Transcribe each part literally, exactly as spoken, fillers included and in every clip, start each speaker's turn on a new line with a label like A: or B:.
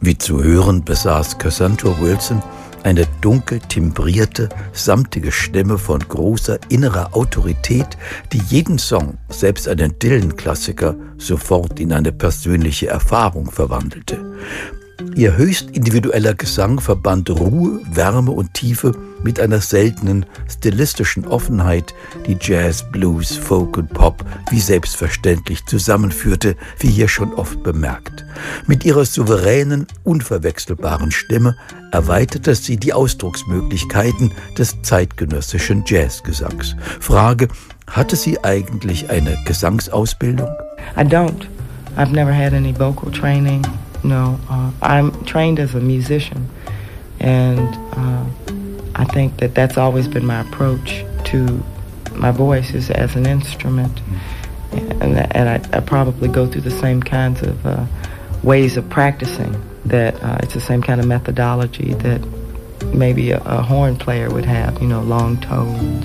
A: Wie zu hören, besaß Cassandra Wilson eine dunkel timbrierte, samtige Stimme von großer innerer Autorität, die jeden Song, selbst einen Dylan-Klassiker, sofort in eine persönliche Erfahrung verwandelte. Ihr höchst individueller Gesang verband Ruhe, Wärme und Tiefe mit einer seltenen stilistischen Offenheit, die Jazz, Blues, Folk und Pop wie selbstverständlich zusammenführte, wie hier schon oft bemerkt. Mit ihrer souveränen, unverwechselbaren Stimme erweiterte sie die Ausdrucksmöglichkeiten des zeitgenössischen Jazzgesangs. Frage: Hatte sie eigentlich eine Gesangsausbildung?
B: I don't. I've never had any vocal training. No, uh, I'm trained as a musician, and uh, I think that that's always been my approach to my voice is as an instrument, and, and I, I probably go through the same kinds of uh, ways of practicing, that uh, it's the same kind of methodology that maybe a, a horn player would have, you know, long tones,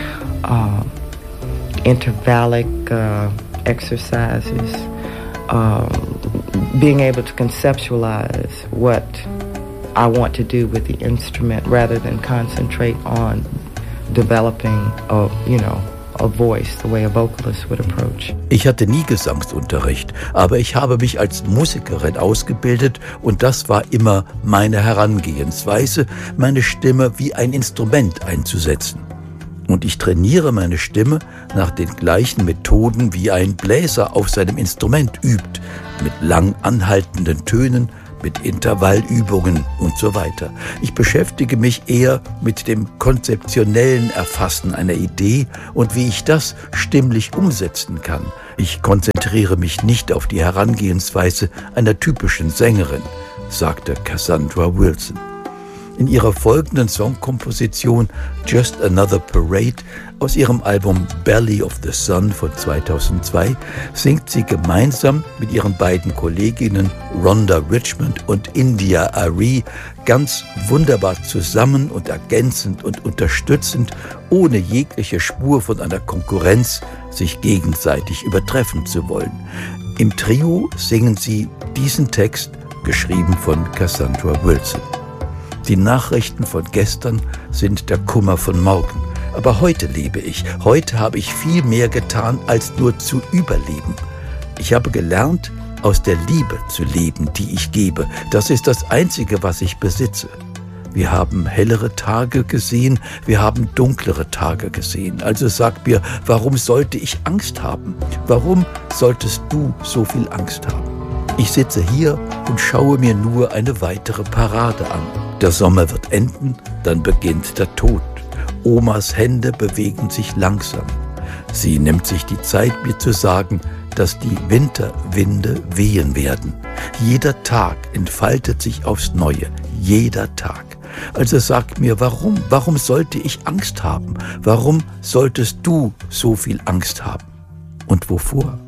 B: uh, intervallic uh, exercises, um, being able to conceptualize what I want to do with the instrument rather than concentrate on developing a, you know, a voice the way a vocalist would approach.
A: Ich hatte nie Gesangsunterricht, aber ich habe mich als Musikerin ausgebildet und das war immer meine Herangehensweise, meine Stimme wie ein Instrument einzusetzen. Und ich trainiere meine Stimme nach den gleichen Methoden, wie ein Bläser auf seinem Instrument übt, mit lang anhaltenden Tönen, mit Intervallübungen und so weiter. Ich beschäftige mich eher mit dem konzeptionellen Erfassen einer Idee und wie ich das stimmlich umsetzen kann. Ich konzentriere mich nicht auf die Herangehensweise einer typischen Sängerin, sagte Cassandra Wilson. In ihrer folgenden Songkomposition Just Another Parade aus ihrem Album Belly of the Sun von zweitausendzwei singt sie gemeinsam mit ihren beiden Kolleginnen Rhonda Richmond und India Arie ganz wunderbar zusammen und ergänzend und unterstützend, ohne jegliche Spur von einer Konkurrenz, sich gegenseitig übertreffen zu wollen. Im Trio singen sie diesen Text, geschrieben von Cassandra Wilson. Die Nachrichten von gestern sind der Kummer von morgen. Aber heute lebe ich. Heute habe ich viel mehr getan, als nur zu überleben. Ich habe gelernt, aus der Liebe zu leben, die ich gebe. Das ist das Einzige, was ich besitze. Wir haben hellere Tage gesehen, wir haben dunklere Tage gesehen. Also sag mir, warum sollte ich Angst haben? Warum solltest du so viel Angst haben? Ich sitze hier und schaue mir nur eine weitere Parade an. Der Sommer wird enden, dann beginnt der Tod. Omas Hände bewegen sich langsam. Sie nimmt sich die Zeit, mir zu sagen, dass die Winterwinde wehen werden. Jeder Tag entfaltet sich aufs Neue, jeder Tag. Also sag mir, warum? Warum sollte ich Angst haben? Warum solltest du so viel Angst haben? Und wovor?